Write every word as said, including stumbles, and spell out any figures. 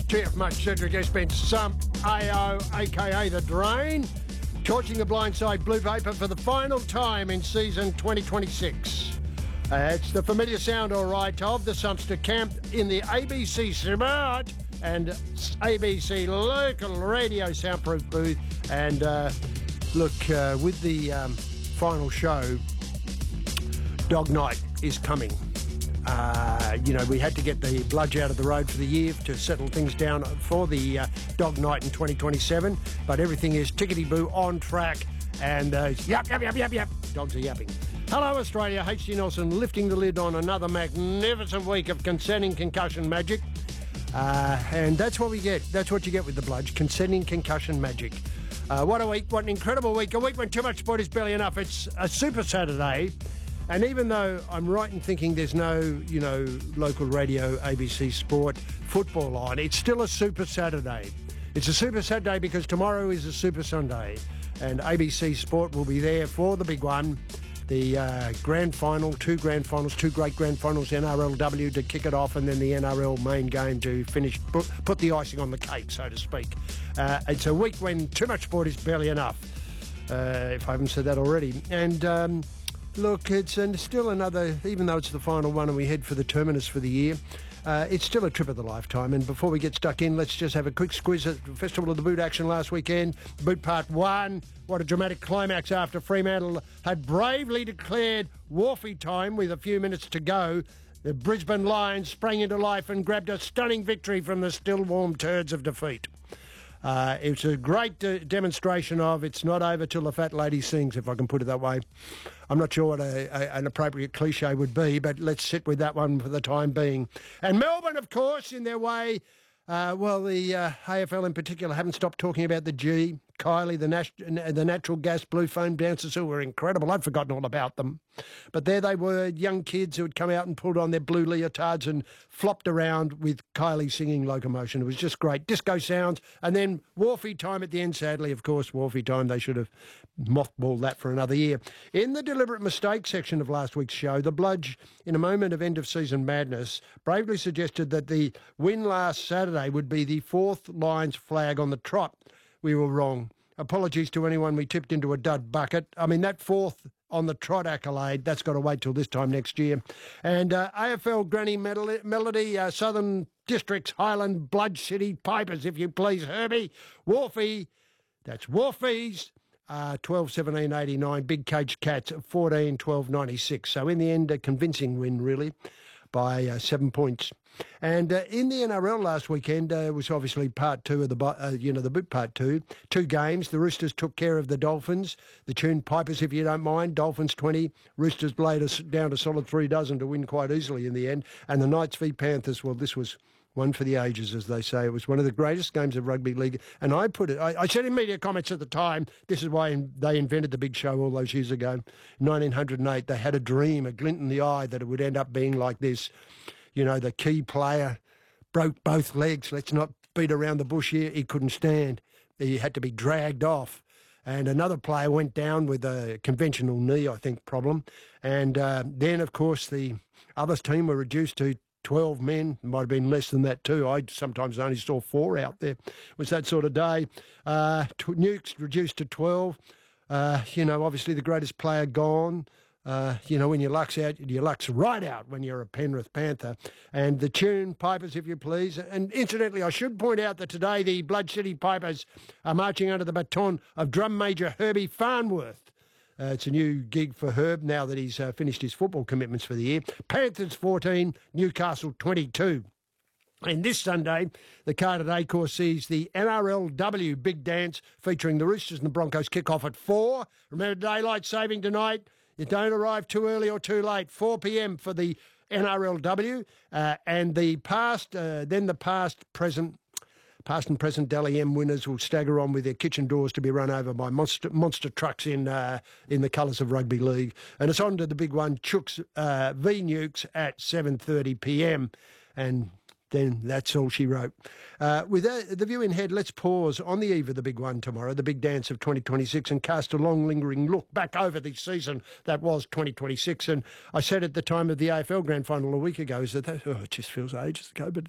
T F Much, Cedric S. Spence, Sump, A O, a k a. The Drain, torching the blindside blue paper for the final time in season twenty twenty-six. Uh, it's the familiar sound, all right, of the Sumpster camp in the A B C Smart and A B C local radio soundproof booth. And uh, look, uh, with the um, final show, Dog Night is coming. Uh, you know, we had to get the bludge out of the road for the year to settle things down for the uh, Dog Night in twenty twenty-seven, but everything is tickety-boo on track, and uh, yap, yap, yap, yap, yap, dogs are yapping. Hello, Australia. H G Nelson lifting the lid on another magnificent week of consenting concussion magic, uh, and that's what we get. That's what you get with the bludge, consenting concussion magic. Uh, what a week, what an incredible week, a week when too much sport is barely enough. It's a Super Saturday. And even though I'm right in thinking there's no, you know, local radio A B C Sport football on, it's still a Super Saturday. It's a Super Saturday because tomorrow is a Super Sunday. And A B C Sport will be there for the big one, the uh, grand final, two grand finals, two great grand finals, N R L W to kick it off, and then the N R L main game to finish, put, put the icing on the cake, so to speak. Uh, it's a week when too much sport is barely enough, uh, if I haven't said that already. And... Um, Look, it's and still another, even though it's the final one and we head for the terminus for the year, uh, it's still a trip of the lifetime. And before we get stuck in, let's just have a quick squiz at the Festival of the Boot action last weekend. Boot Part one, what a dramatic climax after Fremantle had bravely declared Wharfie time with a few minutes to go. The Brisbane Lions sprang into life and grabbed a stunning victory from the still warm turds of defeat. Uh, it's a great uh, demonstration of it's not over till the fat lady sings, if I can put it that way. I'm not sure what a, a, an appropriate cliche would be, but let's sit with that one for the time being. And Melbourne, of course, in their way, uh, well, the uh, A F L in particular haven't stopped talking about the G. Kylie, the, nat- the natural gas blue foam dancers who were incredible. I'd forgotten all about them. But there they were, young kids who had come out and pulled on their blue leotards and flopped around with Kylie singing Locomotion. It was just great. Disco sounds. And then Wharfie time at the end. Sadly, of course, Wharfie time. They should have mothballed that for another year. In the deliberate mistake section of last week's show, the Bludge, in a moment of end-of-season madness, bravely suggested that the win last Saturday would be the fourth Lions flag on the trot. We were wrong. Apologies to anyone we tipped into a dud bucket. I mean, that fourth on the trot accolade, that's got to wait till this time next year. And uh, A F L Granny Melody, uh, Southern Districts, Highland, Blood City, Pipers, if you please, Herbie, Wharfie, that's Wharfies, uh, twelve seventeen eighty-nine, Big Cage Cats, fourteen twelve ninety-six. So in the end, a convincing win, really, by uh, seven points. And uh, in the N R L last weekend, uh, was obviously part two of the, uh, you know, the boot part two. Two games. The Roosters took care of the Dolphins. The tune Pipers, if you don't mind. Dolphins twenty. Roosters laid us down a solid three dozen to win quite easily in the end. And the Knights v Panthers, well, this was one for the ages, as they say. It was one of the greatest games of rugby league. And I put it, I, I said in media comments at the time, this is why in, they invented the big show all those years ago. nineteen oh eight, they had a dream, a glint in the eye that it would end up being like this. You know, the key player broke both legs. Let's not beat around the bush here. He couldn't stand. He had to be dragged off. And another player went down with a conventional knee, I think, problem. And uh, then, of course, the other team were reduced to twelve men. It might have been less than that too. I sometimes only saw four out there. It was that sort of day. Uh, Nukes reduced to twelve. Uh, you know, obviously the greatest player gone. Uh, you know, when your luck's out, your luck's right out when you're a Penrith Panther. And the tune, Pipers, if you please. And incidentally, I should point out that today the Blood City Pipers are marching under the baton of Drum Major Herbie Farnworth. Uh, it's a new gig for Herb now that he's uh, finished his football commitments for the year. Panthers fourteen, Newcastle twenty-two. And this Sunday, the card at Accor sees the N R L W Big Dance featuring the Roosters and the Broncos kick off at four. Remember daylight saving tonight? You don't arrive too early or too late. four p.m. for the N R L W. Uh, and the past, uh, then the past, present, past and present Dally M winners will stagger on with their kitchen doors to be run over by monster monster trucks in uh, in the colours of rugby league. And it's on to the big one, Chooks uh, v Nukes at seven thirty p.m. And then that's all she wrote. Uh, with that, the view in head, let's pause on the eve of the big one tomorrow, the big dance of twenty twenty-six, and cast a long, lingering look back over the season that was twenty twenty-six. And I said at the time of the A F L Grand Final a week ago, is that, that oh, it just feels ages ago, but